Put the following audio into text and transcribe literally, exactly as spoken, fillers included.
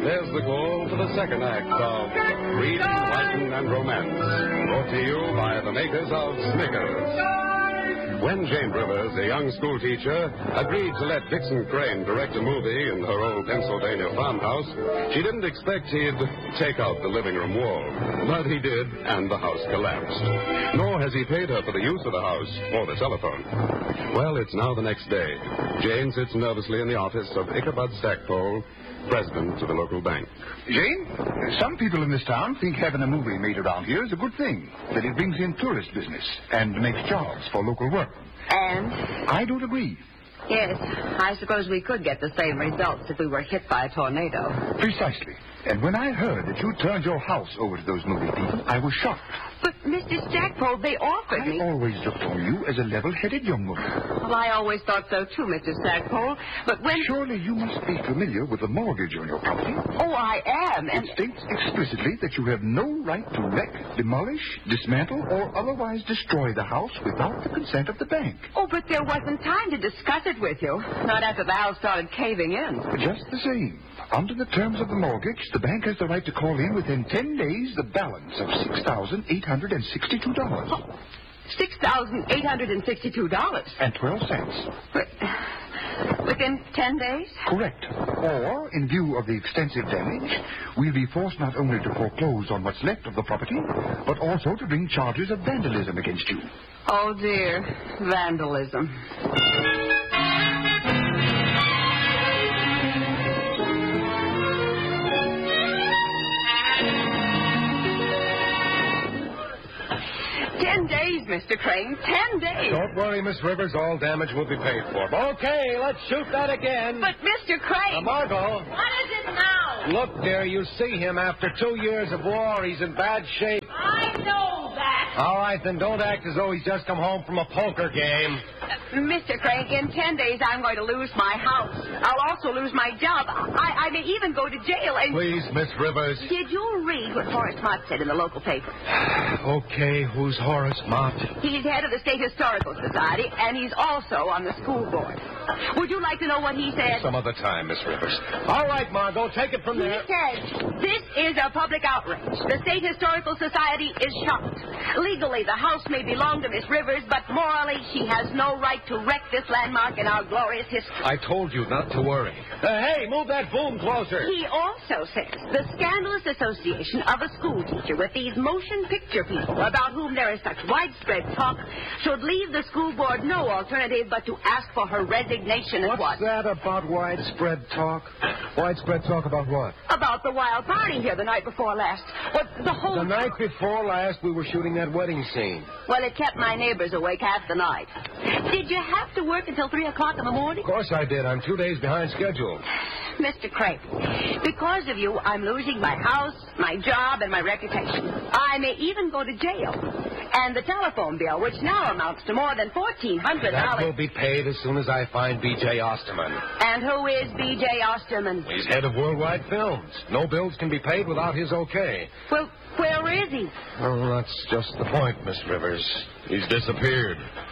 there's the call for the second act of Reading, Writing, and Romance, brought to you by the makers of Snickers. When Jane Rivers, a young school teacher, agreed to let Dixon Crane direct a movie in her old Pennsylvania farmhouse, she didn't expect he'd take out the living room wall. But he did, and the house collapsed. Nor has he paid her for the use of the house or the telephone. Well, it's now the next day. Jane sits nervously in the office of Ichabod Stackpole, president of the local bank. Jane, some people in this town think having a movie made around here is a good thing, that it brings in tourist business and makes jobs for local work. And? I don't agree. Yes, I suppose we could get the same results if we were hit by a tornado. Precisely. And when I heard that you turned your house over to those movie people, I was shocked. But, Mister Stackpole, they offered I me... I always looked on you as a level-headed young woman. Well, I always thought so, too, Mister Stackpole. But when... Surely you must be familiar with the mortgage on your property. Oh, I am, and... It states explicitly that you have no right to wreck, demolish, dismantle, or otherwise destroy the house without the consent of the bank. Oh, but there wasn't time to discuss it with you. Not after the house started caving in. Just the same. Under the terms of the mortgage, the bank has the right to call in within ten days the balance of six thousand eight hundred sixty-two dollars. Oh, six thousand eight hundred sixty-two dollars? And twelve cents. But within ten days? Correct. Or, in view of the extensive damage, we'll be forced not only to foreclose on what's left of the property, but also to bring charges of vandalism against you. Oh, dear. Vandalism. Ten days, Mister Crane. Ten days. Don't worry, Miss Rivers. All damage will be paid for. Okay, let's shoot that again. But, Mister Crane... Uh, Margot. What is it now? Look, dear, you see him after two years of war. He's in bad shape. I know that. All right, then don't act as though he's just come home from a poker game. Uh, Mister Crane, in ten days I'm going to lose my house. I'll also lose my job. I, I may even go to jail and... Please, Miss Rivers. Did you read what Horace Mott said in the local paper? Okay, who's Horace Mott? He's head of the State Historical Society, and he's also on the school board. Would you like to know what he said? Some other time, Miss Rivers. All right, Margot, take it from He there. said, this is a public outrage. The State Historical Society is shocked. Legally, the house may belong to Miss Rivers, but morally, she has no right to wreck this landmark in our glorious history. I told you not to worry. Uh, hey, move that boom closer. He also says the scandalous association of a school teacher with these motion picture people about whom there is such widespread talk should leave the school board no alternative but to ask for her resignation at What's once. that about widespread talk? Widespread talk about what? About the wild party here the night before last. What, the whole... The night before last, we were shooting that wedding scene. Well, it kept my neighbors awake half the night. Did you have to work until three o'clock in the morning? Of course I did. I'm two days behind schedule. Mister Crane, because of you, I'm losing my house, my job, and my reputation. I may even go to jail. And the telephone bill, which now amounts to more than fourteen hundred dollars. That will be paid as soon as I find B J Osterman. And who is B J Osterman? He's head of Worldwide Films. No bills can be paid without his okay. Well, where is he? Well, that's just the point, Miss Rivers. He's disappeared.